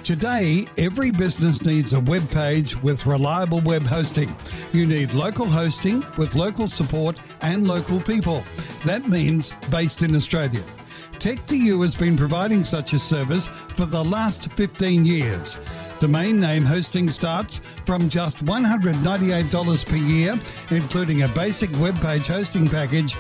Today, every business needs a web page with reliable web hosting. You need local hosting with local support and local people. That means based in Australia. Tech2U has been providing such a service for the last 15 years. Domain name hosting starts from just $198 per year, including a basic web page hosting package